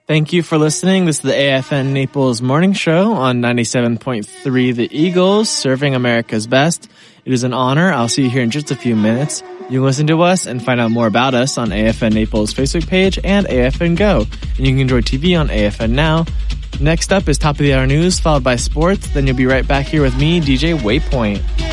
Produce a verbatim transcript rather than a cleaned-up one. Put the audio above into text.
Thank you for listening. This is the A F N Naples Morning Show on ninety-seven point three The Eagles, serving America's best. It is an honor. I'll see you here in just a few minutes. You can listen to us and find out more about us on A F N Naples Facebook page and A F N Go. And you can enjoy T V on A F N Now. Next up is Top of the Hour News, followed by sports. Then you'll be right back here with me, D J Waypoint.